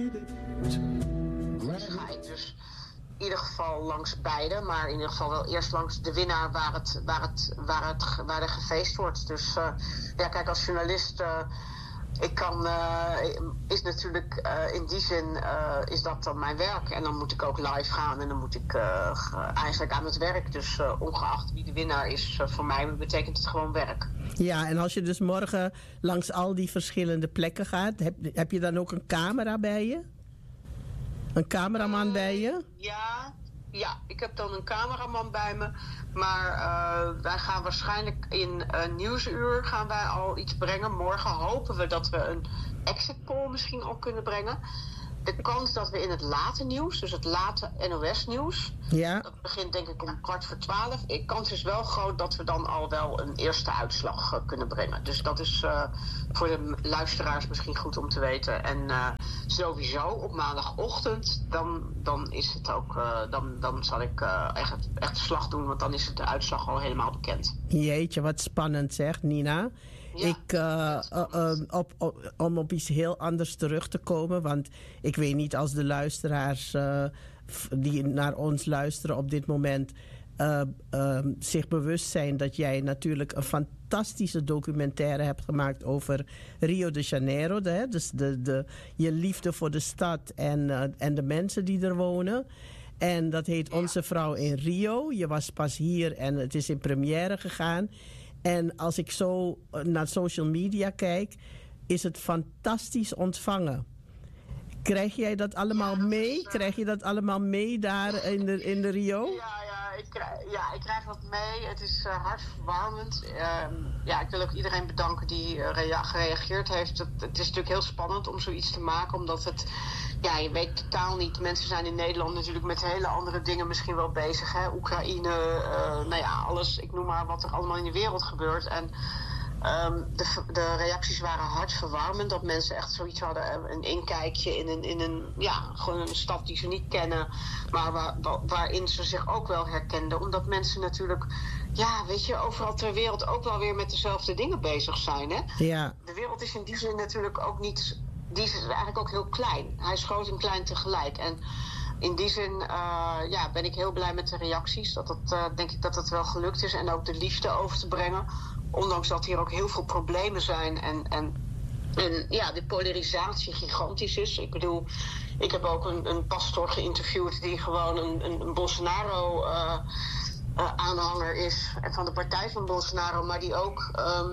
ga ik dus in ieder geval langs beide, maar in ieder geval wel eerst langs de winnaar waar er gefeest wordt. Dus ja, kijk, als journalist, is natuurlijk in die zin is dat dan mijn werk. En dan moet ik ook live gaan en dan moet ik eigenlijk aan het werk. Dus ongeacht wie de winnaar is, voor mij betekent het gewoon werk. Ja, en als je dus morgen langs al die verschillende plekken gaat, heb je dan ook een camera bij je? Een cameraman bij je? Ja, ik heb dan een cameraman bij me. Maar wij gaan waarschijnlijk in Nieuwsuur gaan wij al iets brengen. Morgen hopen we dat we een exit poll misschien al kunnen brengen. De kans dat we in het late nieuws, dus het late NOS-nieuws... Ja. Dat begint denk ik om 11:15. De kans is wel groot dat we dan al wel een eerste uitslag kunnen brengen. Dus dat is voor de luisteraars misschien goed om te weten. En sowieso op maandagochtend, dan is het ook... dan zal ik echt de slag doen, want dan is de uitslag al helemaal bekend. Jeetje, wat spannend zeg, Nina. Ja. Om op iets heel anders terug te komen, want ik weet niet als de luisteraars die naar ons luisteren op dit moment zich bewust zijn dat jij natuurlijk een fantastische documentaire hebt gemaakt over Rio de Janeiro. Dus je liefde voor de stad en de mensen die er wonen. En dat heet Onze Vrouw in Rio. Je was pas hier en het is in première gegaan. En als ik zo naar social media kijk, is het fantastisch ontvangen. Krijg jij dat allemaal mee? Krijg je dat allemaal mee daar in de Rio? Ik krijg dat mee. Het is hartverwarmend. Ik wil ook iedereen bedanken die gereageerd heeft. Het is natuurlijk heel spannend om zoiets te maken, omdat het... Ja, je weet totaal niet. Mensen zijn in Nederland natuurlijk met hele andere dingen misschien wel bezig. Hè? Oekraïne, alles. Ik noem maar wat er allemaal in de wereld gebeurt. En de reacties waren hartverwarmend. Dat mensen echt zoiets hadden, een inkijkje gewoon een stad die ze niet kennen. Maar waarin ze zich ook wel herkenden. Omdat mensen natuurlijk, overal ter wereld ook wel weer met dezelfde dingen bezig zijn. Hè? Ja. De wereld is in die zin natuurlijk ook niet... Die is eigenlijk ook heel klein. Hij is groot en klein tegelijk. En in die zin ben ik heel blij met de reacties. Denk ik dat het wel gelukt is. En ook de liefde over te brengen. Ondanks dat hier ook heel veel problemen zijn. En de polarisatie gigantisch is. Ik bedoel, ik heb ook een pastoor geïnterviewd die gewoon een Bolsonaro aanhanger is. En van de partij van Bolsonaro. Maar die ook...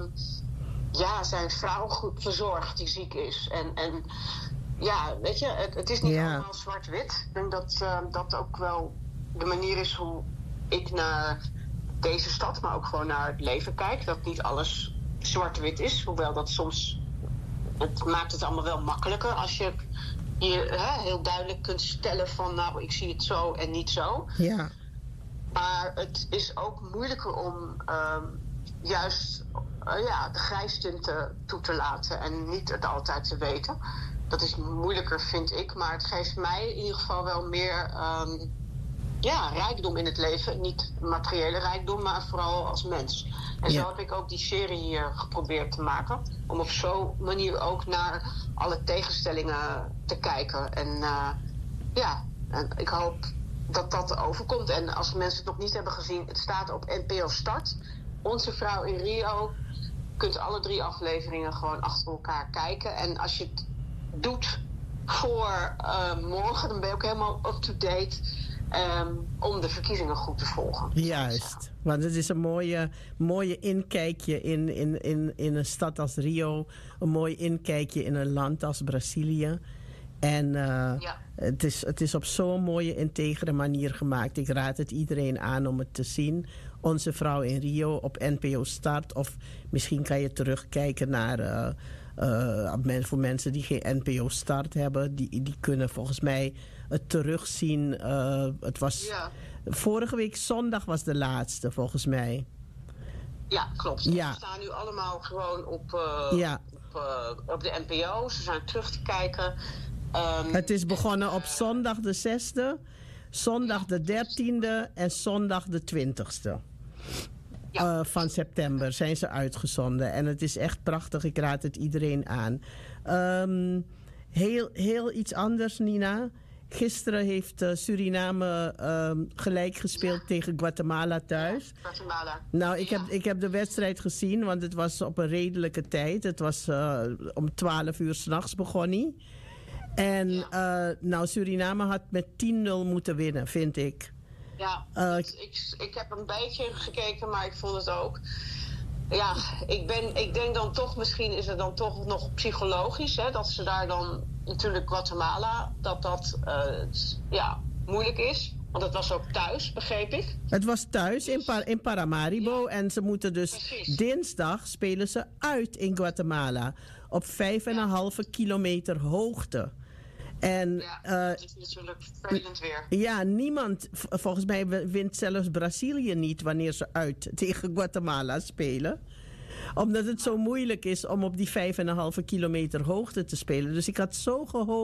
zijn vrouw goed verzorgd die ziek is. En weet je, het is niet allemaal zwart-wit. Ik denk dat ook wel de manier is hoe ik naar deze stad, maar ook gewoon naar het leven kijk. Dat niet alles zwart-wit is. Hoewel dat soms... Het maakt het allemaal wel makkelijker als je heel duidelijk kunt stellen van... nou, ik zie het zo en niet zo. Ja. Maar het is ook moeilijker om... juist de grijstinten toe te laten en niet het altijd te weten. Dat is moeilijker, vind ik. Maar het geeft mij in ieder geval wel meer rijkdom in het leven. Niet materiële rijkdom, maar vooral als mens. En zo heb ik ook die serie hier geprobeerd te maken. Om op zo'n manier ook naar alle tegenstellingen te kijken. En en ik hoop dat dat overkomt. En als mensen het nog niet hebben gezien, het staat op NPO Start. Onze Vrouw in Rio. Je kunt alle 3 afleveringen gewoon achter elkaar kijken. En als je het doet voor morgen, dan ben je ook helemaal up-to-date om de verkiezingen goed te volgen. Juist, want het is een mooie inkijkje in een stad als Rio. Een mooi inkijkje in een land als Brazilië. En het is op zo'n mooie, integere manier gemaakt. Ik raad het iedereen aan om het te zien. Onze Vrouw in Rio op NPO Start. Of misschien kan je terugkijken naar... voor mensen die geen NPO Start hebben. Die kunnen volgens mij het terugzien. Het was... Vorige week zondag was de laatste, volgens mij. Ja, klopt. Ja. Ze staan nu allemaal gewoon op de NPO. Ze zijn terug te kijken... het is begonnen op zondag de 6e, zondag de 13e en zondag de 20e van september zijn ze uitgezonden. En het is echt prachtig, ik raad het iedereen aan. Heel iets anders, Nina. Gisteren heeft Suriname gelijk gespeeld tegen Guatemala thuis. Ja, Guatemala. Nou, ik heb de wedstrijd gezien, want het was op een redelijke tijd. Het was om 12 uur 's nachts begonnen. En nou, Suriname had met 10-0 moeten winnen, vind ik. Ja, ik heb een beetje gekeken, maar ik vond het ook. Ja, ik denk dan toch, misschien is het dan toch nog psychologisch, hè, dat ze daar dan, natuurlijk Guatemala, dat moeilijk is. Want het was ook thuis, begreep ik. Het was thuis in Paramaribo. En ze moeten dus Precies. dinsdag spelen ze uit in Guatemala. Op 5,5 kilometer hoogte. En, het is natuurlijk vervelend weer. Ja, niemand, volgens mij wint zelfs Brazilië niet wanneer ze uit tegen Guatemala spelen. Omdat het zo moeilijk is om op die 5,5 kilometer hoogte te spelen. Dus ik had zo gehoopt